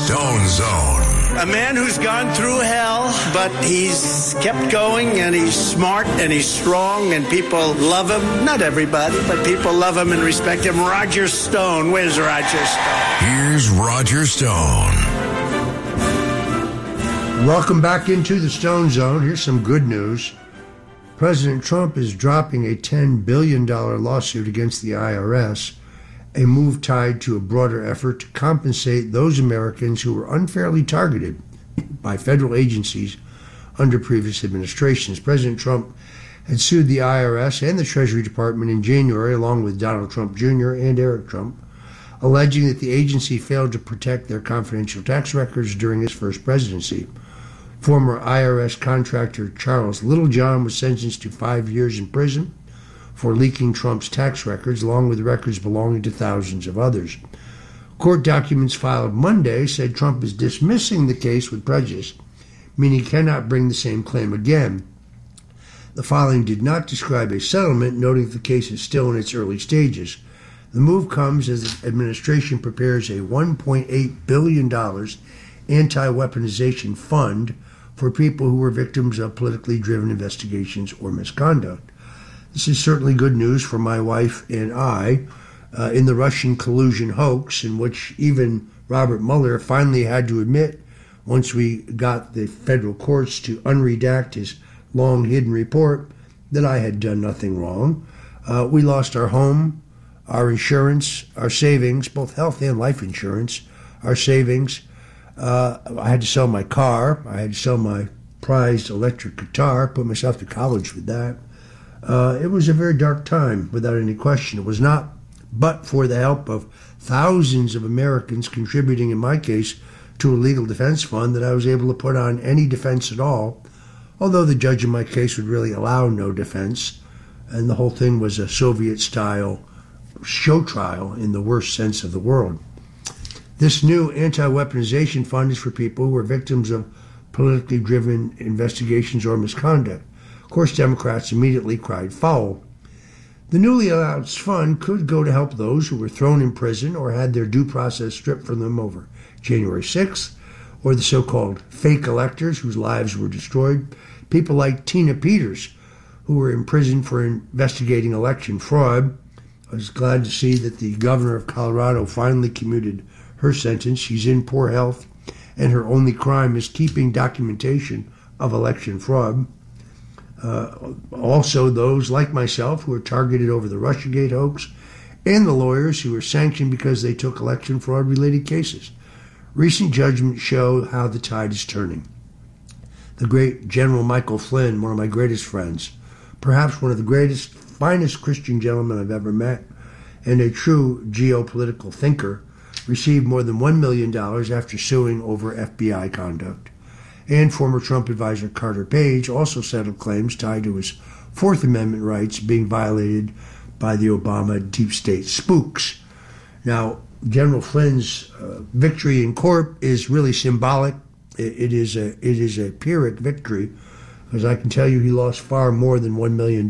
Stone Zone. A man who's gone through hell, but he's kept going, and he's smart, and he's strong, and people love him. Not everybody, but people love him and respect him. Roger Stone. Where's Roger Stone? Here's Roger Stone. Welcome back into the Stone Zone. Here's some good news. President Trump is dropping a $10 billion lawsuit against the IRS, a move tied to a broader effort to compensate those Americans who were unfairly targeted by federal agencies under previous administrations. President Trump had sued the IRS and the Treasury Department in January, along with Donald Trump Jr. and Eric Trump, alleging that the agency failed to protect their confidential tax records during his first presidency. Former IRS contractor Charles Littlejohn was sentenced to 5 years in prison for leaking Trump's tax records, along with records belonging to thousands of others. Court documents filed Monday said Trump is dismissing the case with prejudice, meaning he cannot bring the same claim again. The filing did not describe a settlement, noting that the case is still in its early stages. The move comes as the administration prepares a $1.8 billion anti-weaponization fund for people who were victims of politically driven investigations or misconduct. This is certainly good news for my wife and I in the Russian collusion hoax, in which even Robert Mueller finally had to admit, once we got the federal courts to unredact his long-hidden report, that I had done nothing wrong. We lost our home, our insurance, our savings, both health and life insurance, our savings. I had to sell my car. I had to sell my prized electric guitar, put myself to college with that. It was a very dark time, without any question. It was not but for the help of thousands of Americans contributing, in my case, to a legal defense fund that I was able to put on any defense at all, although the judge in my case would really allow no defense, and the whole thing was a Soviet-style show trial in the worst sense of the word. This new anti-weaponization fund is for people who are victims of politically driven investigations or misconduct. Of course, Democrats immediately cried foul. The newly announced fund could go to help those who were thrown in prison or had their due process stripped from them over January 6th, or the so-called fake electors whose lives were destroyed, people like Tina Peters, who were in prison for investigating election fraud. I was glad to see that the governor of Colorado finally commuted her sentence. She's in poor health, and her only crime is keeping documentation of election fraud. Also, those like myself who were targeted over the Russiagate hoax, and the lawyers who were sanctioned because they took election fraud-related cases. Recent judgments show how the tide is turning. The great General Michael Flynn, one of my greatest friends, perhaps one of the greatest, finest Christian gentlemen I've ever met, and a true geopolitical thinker, received more than $1 million after suing over FBI conduct. And former Trump advisor Carter Page also settled claims tied to his Fourth Amendment rights being violated by the Obama deep state spooks. Now, General Flynn's victory in court is really symbolic. It is a Pyrrhic victory, because I can tell you he lost far more than $1 million.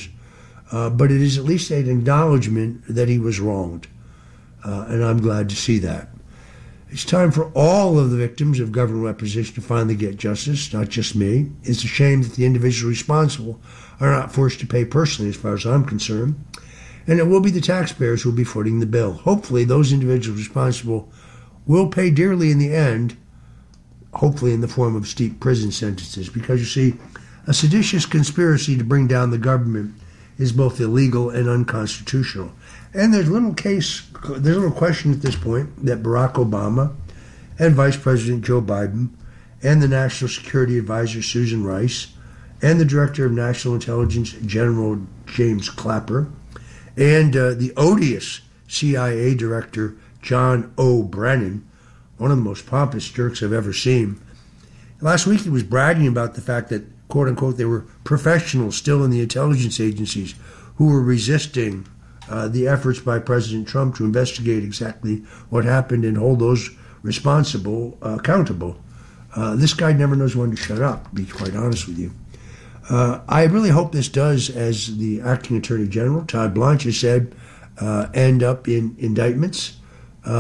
But it is at least an acknowledgement that he was wronged. And I'm glad to see that. It's time for all of the victims of government weaponization to finally get justice, not just me. It's a shame that the individuals responsible are not forced to pay personally, as far as I'm concerned. And it will be the taxpayers who will be footing the bill. Hopefully, those individuals responsible will pay dearly in the end, hopefully in the form of steep prison sentences. Because, you see, a seditious conspiracy to bring down the government is both illegal and unconstitutional. And there's little question at this point that Barack Obama and Vice President Joe Biden and the National Security Advisor Susan Rice and the Director of National Intelligence General James Clapper and the odious CIA Director John O'Brien, one of the most pompous jerks I've ever seen. Last week he was bragging about the fact that, quote-unquote, they were professionals still in the intelligence agencies who were resisting the efforts by President Trump to investigate exactly what happened and hold those responsible accountable. This guy never knows when to shut up, to be quite honest with you. I really hope this does, as the acting Attorney General, Todd Blanche, has said, end up in indictments.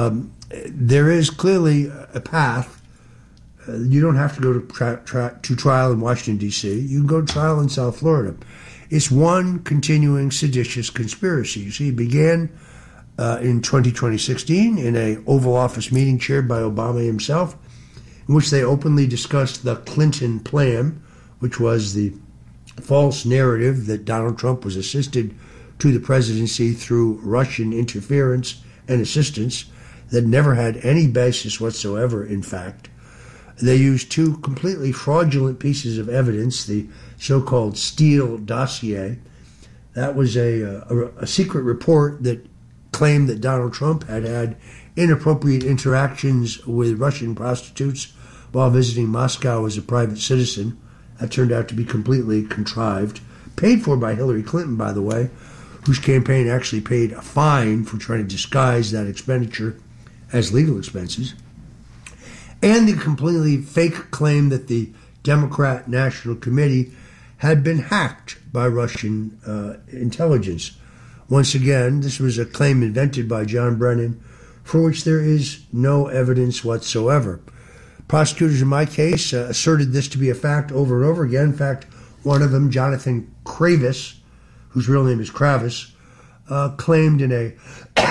there is clearly a path. You don't have to go to trial in Washington, D.C. You can go to trial in South Florida. It's one continuing seditious conspiracy. You see, it began in 2016 in an Oval Office meeting chaired by Obama himself, in which they openly discussed the Clinton plan, which was the false narrative that Donald Trump was assisted to the presidency through Russian interference and assistance that never had any basis whatsoever, in fact. They used two completely fraudulent pieces of evidence, the so-called Steele dossier. That was a secret report that claimed that Donald Trump had inappropriate interactions with Russian prostitutes while visiting Moscow as a private citizen. That turned out to be completely contrived. Paid for by Hillary Clinton, by the way, whose campaign actually paid a fine for trying to disguise that expenditure as legal expenses. And the completely fake claim that the Democrat National Committee had been hacked by Russian intelligence. Once again, this was a claim invented by John Brennan for which there is no evidence whatsoever. Prosecutors in my case asserted this to be a fact over and over again. In fact, one of them, Jonathan Kravis, whose real name is Kravis, claimed in a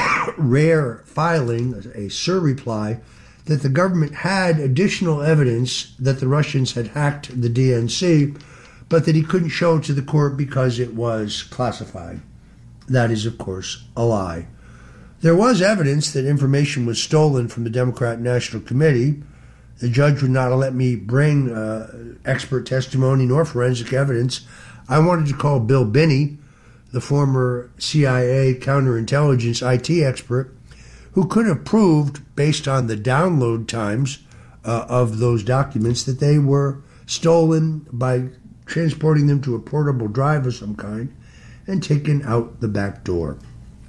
rare filing, a surreply, that the government had additional evidence that the Russians had hacked the DNC, but that he couldn't show it to the court because it was classified. That is, of course, a lie. There was evidence that information was stolen from the Democrat National Committee. The judge would not let me bring expert testimony nor forensic evidence. I wanted to call Bill Binney, the former CIA counterintelligence IT expert, who could have proved, based on the download times of those documents, that they were stolen by transporting them to a portable drive of some kind and taken out the back door.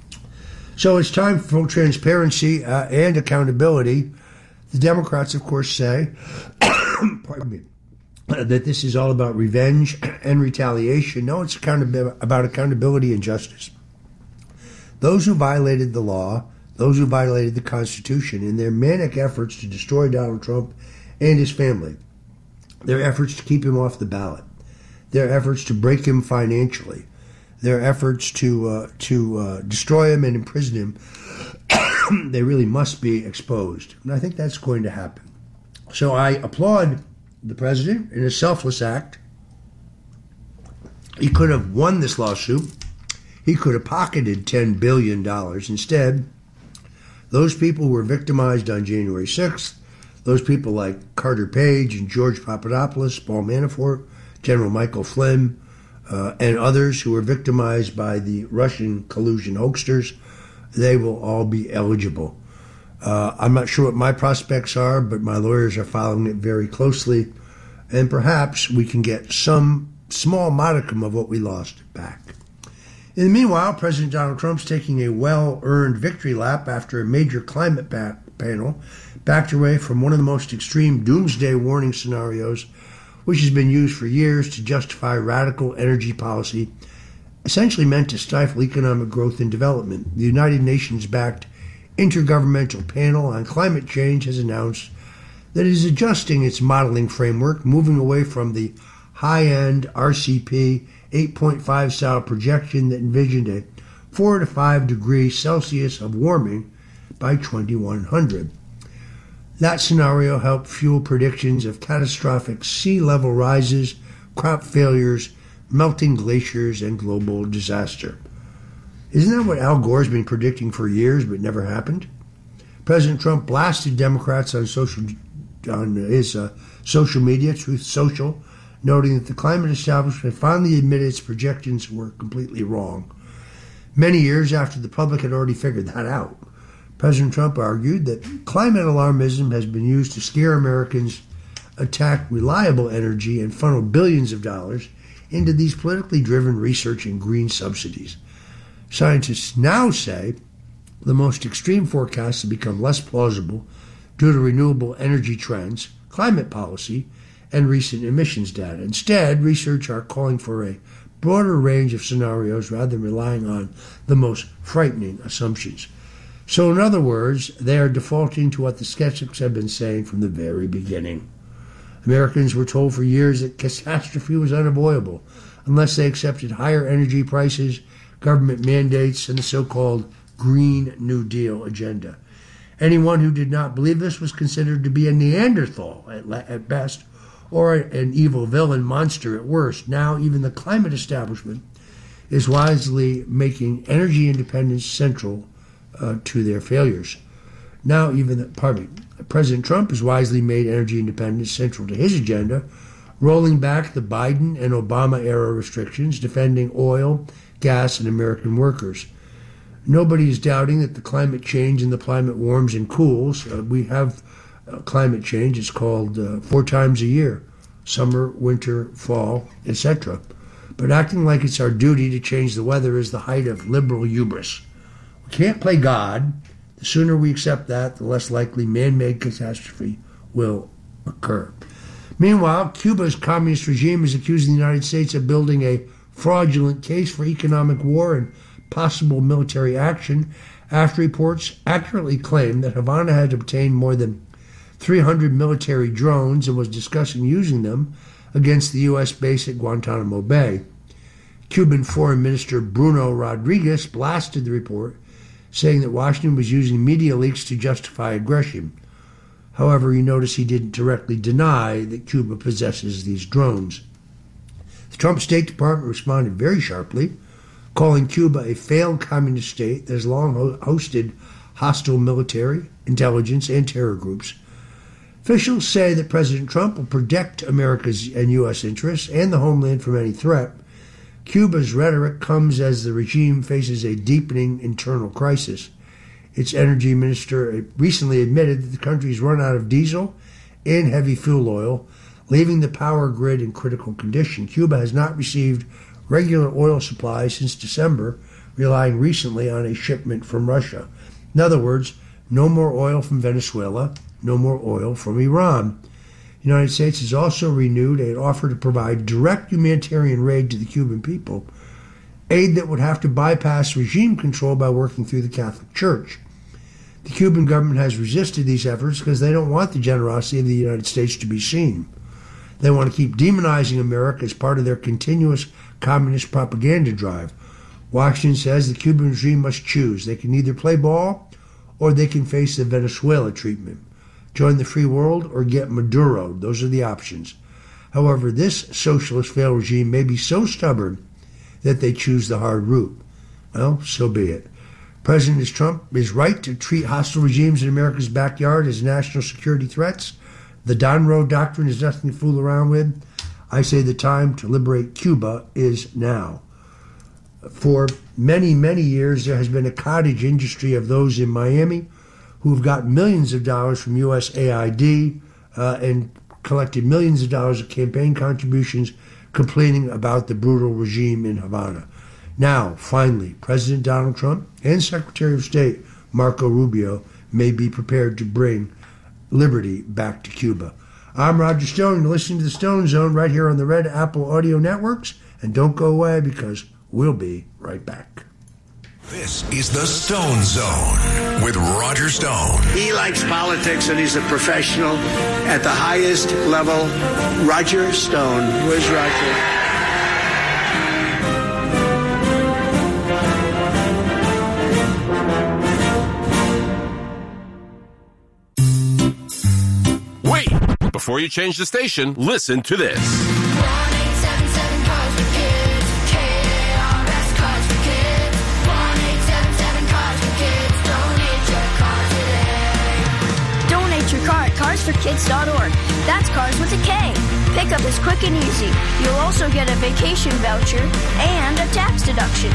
So it's time for full transparency and accountability. The Democrats, of course, say pardon me, that this is all about revenge and retaliation. No, it's about accountability and justice. Those who violated the law, those who violated the Constitution in their manic efforts to destroy Donald Trump and his family, their efforts to keep him off the ballot, their efforts to break him financially, their efforts to destroy him and imprison him, they really must be exposed. And I think that's going to happen. So I applaud the president in a selfless act. He could have won this lawsuit. He could have pocketed $10 billion. Instead, those people who were victimized on January 6th, those people like Carter Page and George Papadopoulos, Paul Manafort, General Michael Flynn, and others who were victimized by the Russian collusion hoaxsters, they will all be eligible. I'm not sure what my prospects are, but my lawyers are following it very closely, and perhaps we can get some small modicum of what we lost back. In the meanwhile, President Donald Trump's taking a well-earned victory lap after a major climate panel backed away from one of the most extreme doomsday warning scenarios, which has been used for years to justify radical energy policy, essentially meant to stifle economic growth and development. The United Nations-backed Intergovernmental Panel on Climate Change has announced that it is adjusting its modeling framework, moving away from the high-end RCP 8.5 style projection that envisioned a 4 to 5 degrees Celsius of warming by 2100. That scenario helped fuel predictions of catastrophic sea level rises, crop failures, melting glaciers, and global disaster. Isn't that what Al Gore's been predicting for years but never happened? President Trump blasted Democrats on his social media, Truth Social, noting that the climate establishment finally admitted its projections were completely wrong. Many years after the public had already figured that out, President Trump argued that climate alarmism has been used to scare Americans, attack reliable energy, and funnel billions of dollars into these politically driven research and green subsidies. Scientists now say the most extreme forecasts have become less plausible due to renewable energy trends, climate policy, and recent emissions data. Instead, researchers are calling for a broader range of scenarios rather than relying on the most frightening assumptions. So in other words, they are defaulting to what the skeptics have been saying from the very beginning. Americans were told for years that catastrophe was unavoidable unless they accepted higher energy prices, government mandates, and the so-called Green New Deal agenda. Anyone who did not believe this was considered to be a Neanderthal at best, or an evil villain monster at worst. Now even the climate establishment is wisely making energy independence central to their failures. Now President Trump has wisely made energy independence central to his agenda, rolling back the Biden and Obama-era restrictions, defending oil, gas, and American workers. Nobody is doubting that the climate change and the planet warms and cools. We have climate change. It's called 4 times a year, summer, winter, fall, etc. But acting like it's our duty to change the weather is the height of liberal hubris. We can't play God. The sooner we accept that, the less likely man-made catastrophe will occur. Meanwhile, Cuba's communist regime is accusing the United States of building a fraudulent case for economic war and possible military action after reports accurately claim that Havana had obtained more than 300 military drones and was discussing using them against the U.S. base at Guantanamo Bay. Cuban Foreign Minister Bruno Rodriguez blasted the report, saying that Washington was using media leaks to justify aggression. However, you notice he didn't directly deny that Cuba possesses these drones. The Trump State Department responded very sharply, calling Cuba a failed communist state that has long hosted hostile military, intelligence, and terror groups. Officials say that President Trump will protect America's and U.S. interests and the homeland from any threat. Cuba's rhetoric comes as the regime faces a deepening internal crisis. Its energy minister recently admitted that the country's run out of diesel and heavy fuel oil, leaving the power grid in critical condition. Cuba has not received regular oil supplies since December, relying recently on a shipment from Russia. In other words, no more oil from Venezuela, no more oil from Iran. The United States has also renewed an offer to provide direct humanitarian aid to the Cuban people, aid that would have to bypass regime control by working through the Catholic Church. The Cuban government has resisted these efforts because they don't want the generosity of the United States to be seen. They want to keep demonizing America as part of their continuous communist propaganda drive. Washington says the Cuban regime must choose. They can either play ball or they can face the Venezuela treatment. Join the free world or get Maduro. Those are the options. However, this socialist failed regime may be so stubborn that they choose the hard route. Well, so be it. President Trump is right to treat hostile regimes in America's backyard as national security threats. The Donroe Doctrine is nothing to fool around with. I say the time to liberate Cuba is now. For many, many years, there has been a cottage industry of those in Miami who have got millions of dollars from USAID and collected millions of dollars of campaign contributions complaining about the brutal regime in Havana. Now, finally, President Donald Trump and Secretary of State Marco Rubio may be prepared to bring liberty back to Cuba. I'm Roger Stone. You're listening to the Stone Zone right here on the Red Apple Audio Networks. And don't go away because we'll be right back. This is the Stone Zone with Roger Stone. He likes politics and he's a professional at the highest level. Roger Stone. Where's Roger? Before you change the station, listen to this. 1-877 Cars for Kids. KARS Cars for Kids. 1-877 Cars for Kids. Donate your car today. Donate your car at carsforkids.org. That's cars with a K. Pickup is quick and easy. You'll also get a vacation voucher and a tax deduction.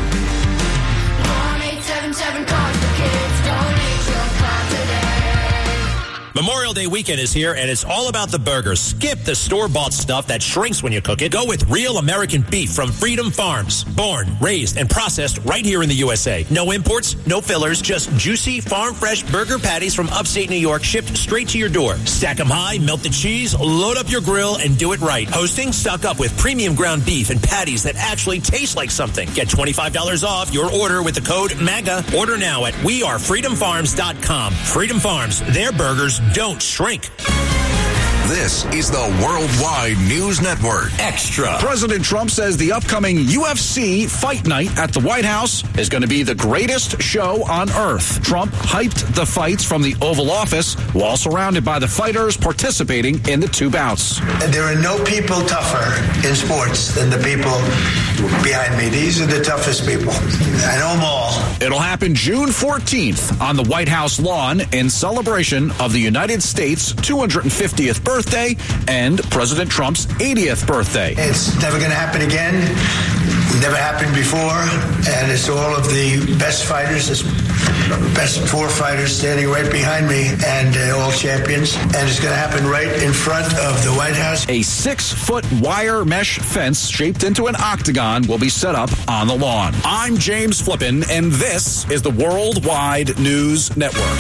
1-877 Cars for Kids. Donate your car today. Memorial Day weekend is here, and it's all about the burgers. Skip the store-bought stuff that shrinks when you cook it. Go with real American beef from Freedom Farms. Born, raised, and processed right here in the USA. No imports, no fillers, just juicy, farm-fresh burger patties from upstate New York shipped straight to your door. Stack them high, melt the cheese, load up your grill, and do it right. Hosting? Stock up with premium ground beef and patties that actually taste like something. Get $25 off your order with the code MAGA. Order now at wearefreedomfarms.com. Freedom Farms, their burgers don't shrink. This is the Worldwide News Network. Extra. President Trump says the upcoming UFC Fight Night at the White House is going to be the greatest show on earth. Trump hyped the fights from the Oval Office while surrounded by the fighters participating in the two bouts. There are no people tougher in sports than the people behind me. These are the toughest people. I know them all. It'll happen June 14th on the White House lawn in celebration of the United States' 250th birthday and President Trump's 80th birthday. It's never going to happen again. Never happened before. And it's all of the best fighters, the best four fighters standing right behind me, and all champions. And it's going to happen right in front of the White House. A 6-foot wire mesh fence shaped into an octagon will be set up on the lawn. I'm James Flippin, and this is the Worldwide News Network.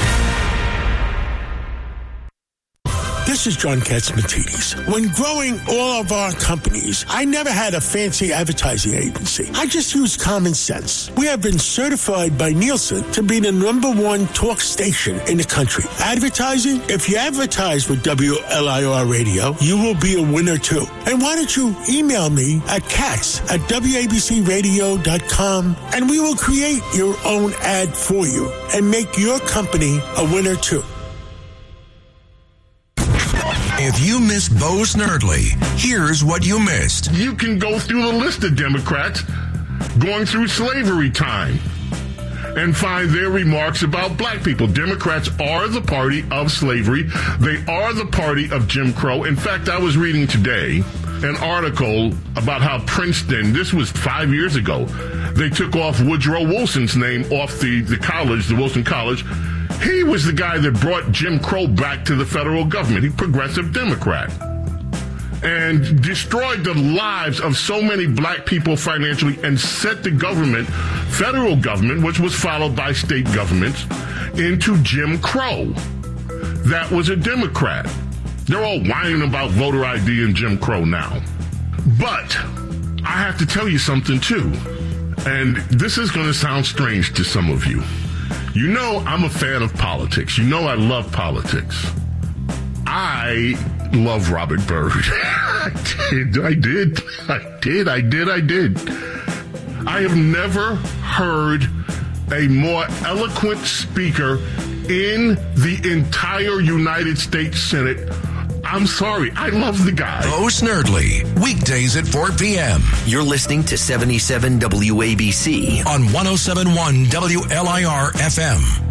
This is John Katzmatidis. When growing all of our companies, I never had a fancy advertising agency. I just used common sense. We have been certified by Nielsen to be the #1 talk station in the country. Advertising? If you advertise with WLIR Radio, you will be a winner too. And why don't you email me at katz@wabcradio.com, and we will create your own ad for you and make your company a winner too. If you missed Bo Snerdley, here's what you missed. You can go through the list of Democrats going through slavery time and find their remarks about black people. Democrats are the party of slavery. They are the party of Jim Crow. In fact, I was reading today an article about how Princeton, this was 5 years ago, they took off Woodrow Wilson's name off the college, the Wilson College. He was the guy that brought Jim Crow back to the federal government. He's a progressive Democrat. And destroyed the lives of so many black people financially and set the government, federal government, which was followed by state governments, into Jim Crow. That was a Democrat. They're all whining about voter ID and Jim Crow now. But I have to tell you something, too. And this is going to sound strange to some of you. You know I'm a fan of politics. You know I love politics. I love Robert Byrd. I did. I have never heard a more eloquent speaker in the entire United States Senate. I'm sorry. I love the guy. Bo Snerdley, weekdays at 4 p.m. You're listening to 77 WABC on 107.1 WLIR FM.